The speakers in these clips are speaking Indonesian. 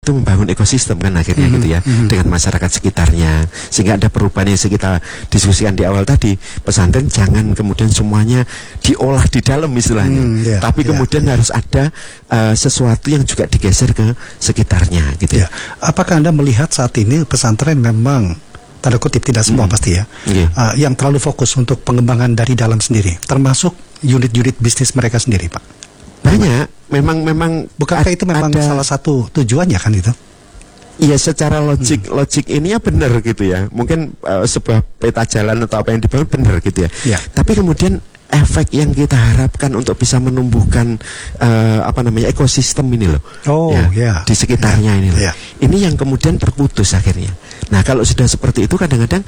itu membangun ekosistem kan akhirnya gitu ya, dengan masyarakat sekitarnya, sehingga ada perubahan yang kita diskusikan di awal tadi. Pesantren jangan kemudian semuanya diolah di dalam istilahnya, tapi kemudian harus ada sesuatu yang juga digeser ke sekitarnya gitu ya. Apakah Anda melihat saat ini pesantren memang, tanda kutip tidak semua pasti ya, yang terlalu fokus untuk pengembangan dari dalam sendiri, termasuk unit-unit bisnis mereka sendiri, Pak? Banyak, memang bukankah itu memang salah satu tujuannya kan itu? Iya, secara logik ininya benar gitu ya. Mungkin sebuah peta jalan atau apa yang dibangun benar gitu ya. Tapi kemudian efek yang kita harapkan untuk bisa menumbuhkan ekosistem ini loh, di sekitarnya ini loh. Ini yang kemudian terputus akhirnya. Nah, kalau sudah seperti itu kadang-kadang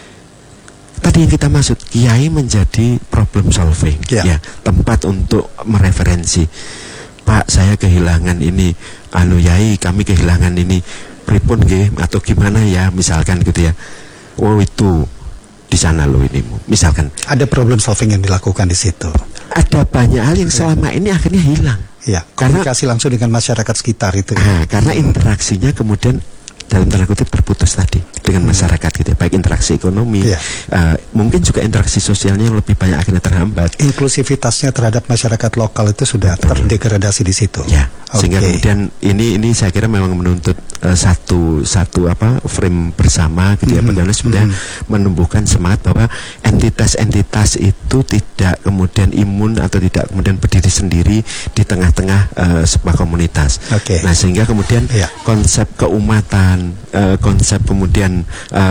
tadi yang kita maksud, kiai menjadi problem solving, ya, tempat untuk mereferensi. Pak, saya kehilangan ini, yai, kami kehilangan ini, pripun nggih atau gimana ya, misalkan gitu ya. Oh, itu di sana loh ini, misalkan. Ada problem solving yang dilakukan di situ. Ada banyak hal yang selama ini akhirnya hilang. Ya, komunikasi langsung dengan masyarakat sekitar itu. Karena interaksinya kemudian dalam tanda kutip terputus tadi dengan masyarakat gitu ya, baik interaksi ekonomi, mungkin juga interaksi sosialnya yang lebih banyak akhirnya terhambat. Inklusivitasnya terhadap masyarakat lokal itu sudah terdegradasi di situ. Ya, sehingga kemudian ini saya kira memang menuntut satu frame bersama gitu ya, bagaimana sebenarnya menumbuhkan semangat bahwa entitas-entitas itu tidak kemudian imun atau tidak kemudian berdiri sendiri di tengah-tengah sebuah komunitas. Nah, sehingga kemudian konsep keumatan, konsep kemudian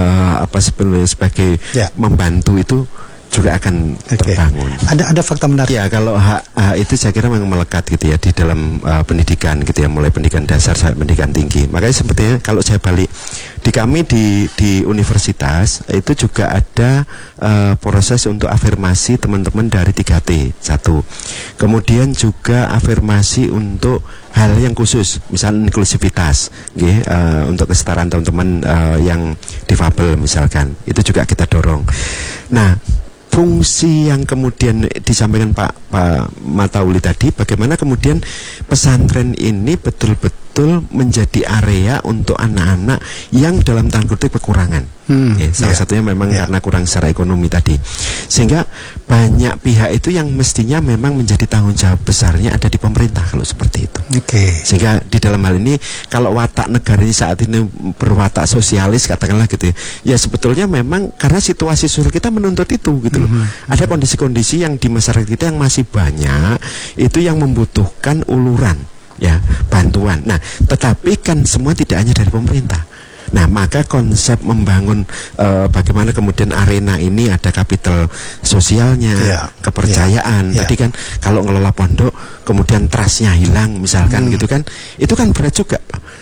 sebagai membantu itu juga akan terbangun. Ada fakta menarik. Ya, kalau hak itu saya kira memang melekat gitu ya di dalam pendidikan gitu ya, mulai pendidikan dasar sampai pendidikan tinggi. Makanya sebetulnya kalau saya balik di kami di universitas itu juga ada proses untuk afirmasi teman-teman dari 3T. Satu. Kemudian juga afirmasi untuk hal yang khusus, misalnya inklusivitas, untuk kesetaraan teman-teman yang difabel misalkan, itu juga kita dorong. Nah, fungsi yang kemudian disampaikan Pak Matauli tadi, bagaimana kemudian pesantren ini betul-betul menjadi area untuk anak-anak yang dalam tanda kutip kekurangan. Salah satunya memang karena kurang secara ekonomi tadi, sehingga banyak pihak itu yang mestinya memang menjadi tanggung jawab besarnya ada di pemerintah kalau seperti itu. Sehingga di dalam hal ini kalau watak negara ini saat ini berwatak sosialis katakanlah gitu ya, sebetulnya memang karena situasi sosial kita menuntut itu gitu loh. Ada kondisi-kondisi yang di masyarakat kita yang masih banyak itu yang membutuhkan uluran ya, bantuan. Nah, tetapi kan semua tidak hanya dari pemerintah. Nah, maka konsep membangun bagaimana kemudian arena ini ada kapital sosialnya, kepercayaan. Tadi kan kalau ngelola pondok kemudian trustnya hilang misalkan gitu kan, itu kan berat juga.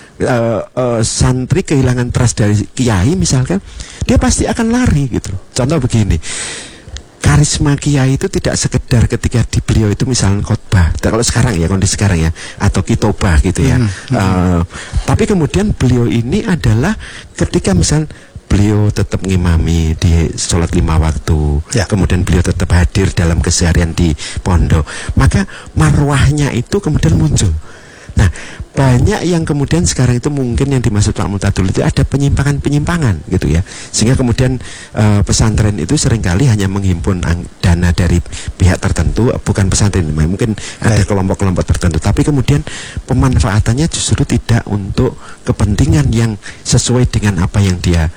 Santri kehilangan trust dari kiai misalkan, dia pasti akan lari gitu. Contoh begini, karisma kiai itu tidak sekedar ketika di beliau itu misalnya khotbah, kalau sekarang ya, kondisi sekarang ya, atau kitobah gitu ya, tapi kemudian beliau ini adalah ketika misalnya beliau tetap ngimami di sholat 5 waktu, kemudian beliau tetap hadir dalam keseharian di pondok, maka marwahnya itu kemudian muncul. Nah, banyak yang kemudian sekarang itu mungkin yang dimaksud Pak Mutadul itu ada penyimpangan gitu ya, sehingga kemudian pesantren itu seringkali hanya menghimpun dana dari pihak tertentu, bukan pesantren, mungkin ada kelompok-kelompok tertentu, tapi kemudian pemanfaatannya justru tidak untuk kepentingan yang sesuai dengan apa yang dia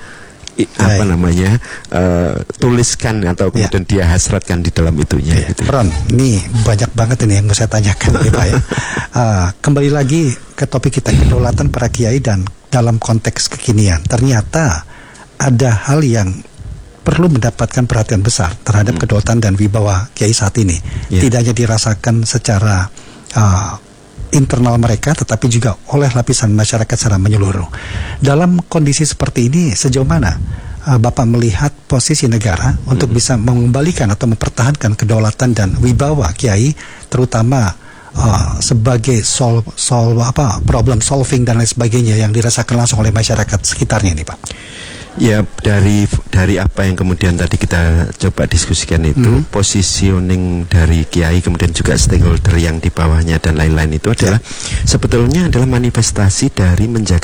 tuliskan atau kemudian dia hasratkan di dalam itunya. Gitu. Ron, ini banyak banget ini yang mau saya tanyakan ya Pak ya. Kembali lagi ke topik kita, kedaulatan para kiai dan dalam konteks kekinian. Ternyata ada hal yang perlu mendapatkan perhatian besar terhadap kedaulatan dan wibawa kiai saat ini. Tidak hanya dirasakan secara internal mereka, tetapi juga oleh lapisan masyarakat secara menyeluruh. Dalam kondisi seperti ini, sejauh mana Bapak melihat posisi negara untuk bisa mengembalikan atau mempertahankan kedaulatan dan wibawa kiai, terutama sebagai problem solving dan lain sebagainya yang dirasakan langsung oleh masyarakat sekitarnya ini, Pak? Ya, dari apa yang kemudian tadi kita coba diskusikan itu, positioning dari kiai kemudian juga stakeholder yang di bawahnya dan lain-lain itu adalah sebetulnya adalah manifestasi dari menjaga